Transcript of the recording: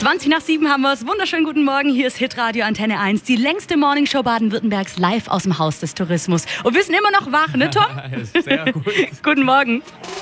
7:20 haben wir es. Wunderschönen guten Morgen. Hier ist Hitradio Antenne 1, die längste Morningshow Baden-Württembergs, live aus dem Haus des Tourismus. Und wir sind immer noch wach, ne Tom? Sehr gut. Guten Morgen.